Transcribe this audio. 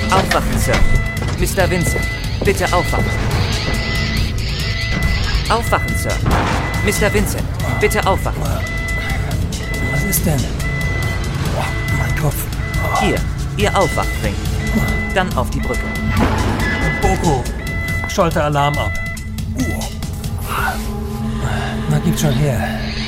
Aufwachen, Sir. Mr. Vincent, bitte aufwachen. Aufwachen, Sir. Mr. Vincent, bitte aufwachen. Was ist denn? Oh, mein Kopf. Hier, Ihr Aufwachring. Dann auf die Brücke. Boko, schalte Alarm ab. Na, gib schon her.